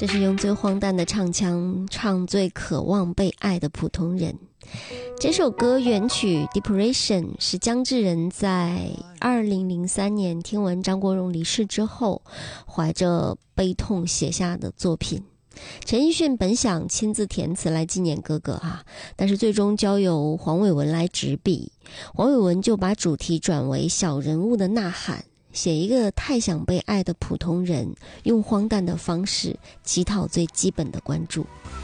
这是用最荒诞的唱腔唱最渴望被爱的普通人。这首歌原曲 Depression 是姜志仁在2003年听闻张国荣离世之后怀着悲痛写下的作品。陈奕迅本想亲自填词来纪念哥哥但是最终交由黄伟文来执笔。黄伟文就把主题转为小人物的呐喊，写一个太想被爱的普通人，用荒诞的方式乞讨最基本的关注。